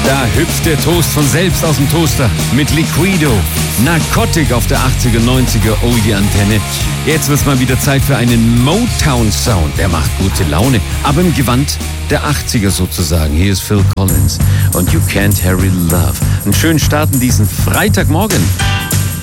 Da hüpft der Toast von selbst aus dem Toaster mit Liquido. Narcotic auf der 80er, 90er Oldie-Antenne. Jetzt wird's mal wieder Zeit für einen Motown-Sound. Der macht gute Laune, aber im Gewand der 80er sozusagen. Hier ist Phil Collins und You Can't Hurry Love. Einen schönen Start in diesen Freitagmorgen.